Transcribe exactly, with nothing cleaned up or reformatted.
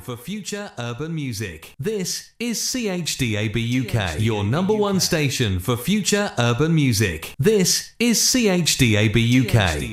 for future urban music. This is C H D A B U K, your number one station for future urban music. This is C H D A B U K.